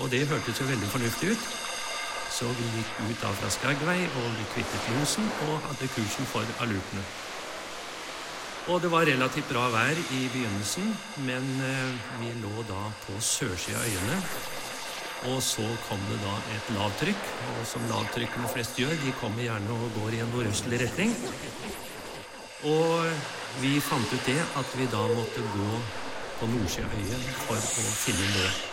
Og det hørtes jo veldig fornuftig ut. Så vi gikk ut da fra Skagvei, og vi kvittet losen og hadde kursen for Alupene. Og det var relativt bra vær i begynnelsen, men vi lå da på sørsiden av øyene. Og så kom det da et lavtrykk, og som lavtrykkene flest gjør, de kommer gjerne og går i en nordøstlig retning. Og vi fant ut det at vi da måtte gå på nordsiden av øyen for å finne nød.